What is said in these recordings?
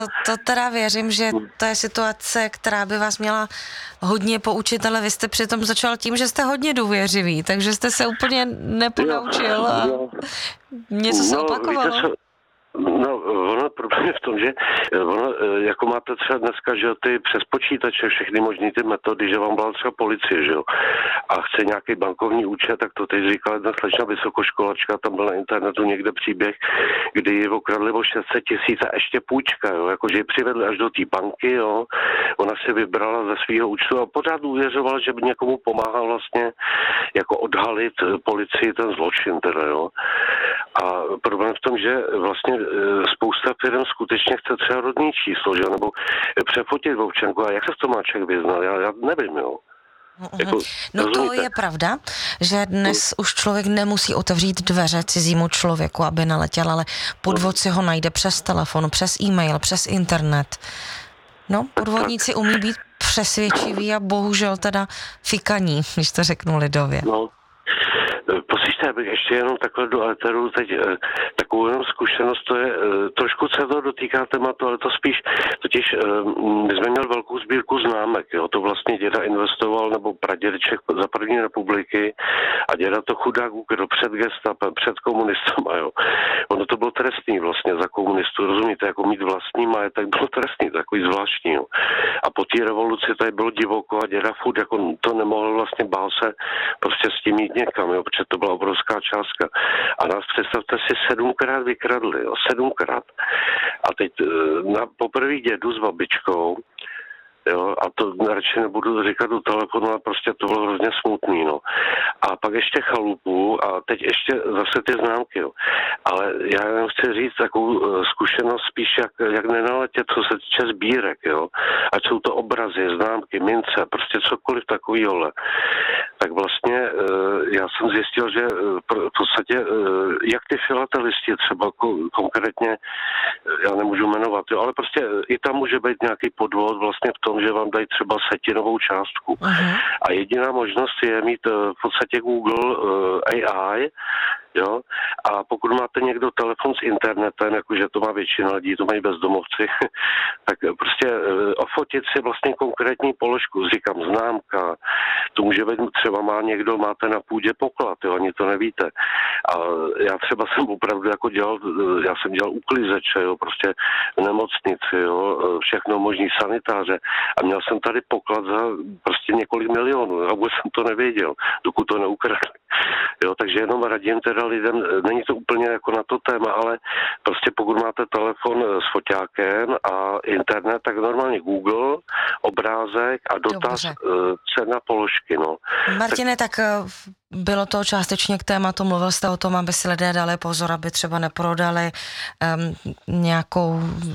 To teda věřím, že to je situace, která by vás měla hodně poučit, ale vy jste přitom začal tím, že jste hodně důvěřivý, takže jste se úplně neponaučil a něco se opakovalo. Víte, no, ono problém je v tom, že ono, jako máte třeba dneska, že ty přes počítače všechny možný ty metody, že vám byla třeba policie, že jo, a chce nějaký bankovní účet, tak to teď říkala jedna slečna vysokoškolačka, tam byl na internetu někde příběh, kdy ji okradli o 600 000 a ještě půjčka, jo, jakože ji přivedli až do té banky, jo, ona si vybrala ze svého účtu a pořád uvěřovala, že by někomu pomáhal vlastně jako odhalit policii ten zločin teda, jo. A problém v tom, že vlastně spousta firm skutečně chce třeba rodný číslo, že? Nebo přefotit občanku. A jak se v tom má člověk vyznal? Já nevím, jo. Jako, no to je pravda, že dnes už člověk nemusí otevřít dveře cizímu člověku, aby naletěl, ale podvod si ho najde přes telefon, přes e-mail, přes internet. No, podvodníci umí být přesvědčiví a bohužel teda fikaní, když to řeknu lidově. No. Poslyšte, abych ještě jenom takhle do éteru teď takovou jenom zkušenost, to je, trošku se to dotýká tématu, ale to spíš, totiž my jsme měli velkou sbírku známek, jo, to vlastně děda investoval, nebo pradědeček za první republiky a děda to chudák ukryl před gestapem, před komunistama, jo. Ono to bylo trestný vlastně za komunistů, rozumíte, jako mít vlastní majetek bylo trestný, takový zvláštní, jo. A po té revoluci tady bylo divoko a děda furt jako to nemohl vlastně, bál se prostě s tím jít někam, jo, protože to byla obrovská částka. A nás, představte si, 7krát vykradli, jo, 7krát. A teď na poprvé dědu s babičkou, jo, a to radši nebudu říkat do telefonu, ale prostě to bylo hrozně smutný, no. A pak ještě chalupu a teď ještě zase ty známky, jo. Ale já jenom chci říct takovou zkušenost spíš, jak nenaletět, co se týče sbírek, jo. Ať jsou to obrazy, známky, mince, prostě cokoliv takovýhle. Tak vlastně já jsem zjistil, že v podstatě jak ty filatelisti třeba konkrétně, já nemůžu jmenovat, jo, ale prostě i tam může být nějaký podvod vlastně v tom, že vám dají třeba setinovou částku. Uh-huh. A jediná možnost je mít v podstatě Google AI, jo, a pokud máte někdo telefon s internetem, jakože to má většina lidí, to mají bezdomovci, tak prostě ofotit si vlastně konkrétní položku, říkám známka, to může být, třeba máte na půdě poklad, jo, ani to nevíte. A já třeba jsem opravdu jako já jsem dělal uklizeče, jo, prostě v nemocnici, jo, všechno možný sanitáře a měl jsem tady poklad za prostě několik milionů, a vůbec jsem to nevěděl, dokud to neukradli. Jo, takže jenom radím teda lidem, není to úplně jako na to téma, ale prostě pokud máte telefon s foťákem a internet, tak normálně Google, obrázek a dotaz cena položky, no. Martine, tak bylo to částečně k tématu, mluvil jste o tom, aby si lidé dali pozor, aby třeba neprodali nějakou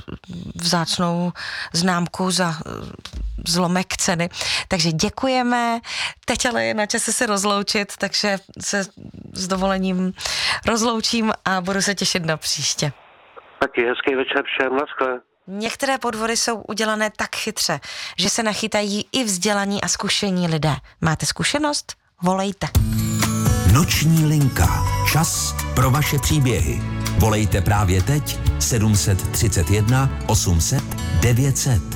vzácnou známku za zlomek ceny. Takže děkujeme, teď ale je na čase se rozloučit, takže se s dovolením rozloučím a budu se těšit na příště. Taky hezký večer všem, naschle. Některé podvody jsou udělané tak chytře, že se nachytají i vzdělaní a zkušení lidé. Máte zkušenost? Volejte. Noční linka. Čas pro vaše příběhy. Volejte právě teď 731 800 900.